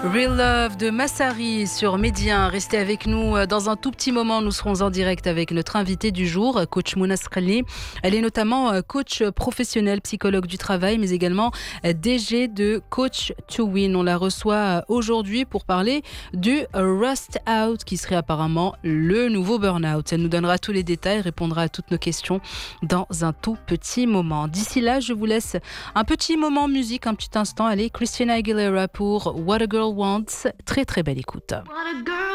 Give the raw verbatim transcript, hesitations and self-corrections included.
Real Love de Massari sur Média. Restez avec nous dans un tout petit moment. Nous serons en direct avec notre invitée du jour, coach Mouna Srali. Elle est notamment coach professionnel, psychologue du travail, mais également D G de Coach to Win. On la reçoit aujourd'hui pour parler du Rust Out, qui serait apparemment le nouveau burn-out. Elle nous donnera tous les détails, répondra à toutes nos questions dans un tout petit moment. D'ici là, je vous laisse un petit moment musique, un petit instant. Allez, Christina Aguilera pour What a Girl Wants. Très très belle écoute.